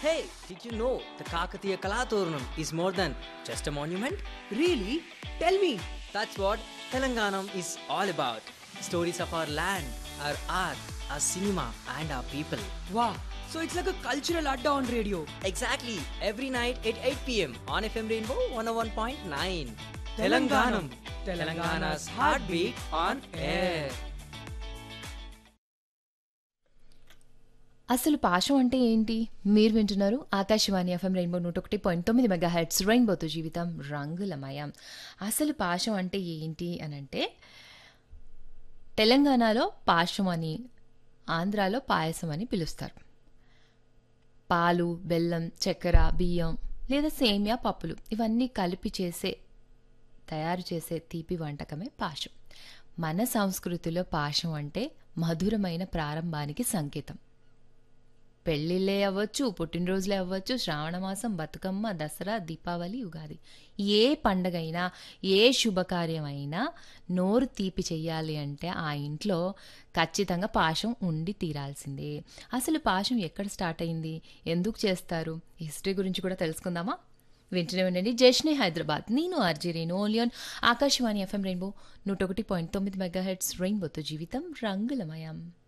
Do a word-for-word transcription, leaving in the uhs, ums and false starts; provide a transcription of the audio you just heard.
Hey, did you know the Kakatiya Kalaturnam is more than just a monument? Really? Tell me. That's what Telanganam is all about. Stories of our land, our art, our cinema, and our people. Wow. So it's like a cultural adda on radio. Exactly. Every night at eight p.m. on F M Rainbow one oh one point nine. Telanganam. Telangana's heartbeat on air. అసలు పాశం అంటే ఏంటి? మీరు వింటున్నారు Akashvani FM rainbow నూట ఒకటి point తొమ్మిది mega heads రెయిన్బోతో జీవితం రంగులమయం. అసలు పాశం అంటే ఏంటి అని అంటే, తెలంగాణలో పాశం అని, ఆంధ్రాలో పాయసం అని పిలుస్తారు. పాలు, బెల్లం, చక్కెర, బియ్యం లేదా సేమియా, పప్పులు ఇవన్నీ కలిపి చేసే తయారు చేసే తీపి వంటకమే పాశం. మన సంస్కృతిలో పాశం అంటే మధురమైన ప్రారంభానికి సంకేతం. పెళ్ళిళ్ళే అవ్వచ్చు, పుట్టినరోజులే అవ్వచ్చు, శ్రావణమాసం, బతుకమ్మ, దసరా, దీపావళి, ఉగాది, ఏ పండగైనా ఏ శుభకార్యమైనా నోరు తీపి చెయ్యాలి అంటే ఆ ఇంట్లో ఖచ్చితంగా పాశం ఉండి తీరాల్సిందే. అసలు పాశం ఎక్కడ స్టార్ట్ అయింది, ఎందుకు చేస్తారు, హిస్టరీ గురించి కూడా తెలుసుకుందామా? వింటూనే ఉండండి జష్నే హైదరాబాద్. నేను RJ Renu ఓలియన్, Akashvani FM rainbow నూట ఒకటి పాయింట్ తొమ్మిది మెగా హెడ్స్ రెయిన్బోతో జీవితం రంగులమయం.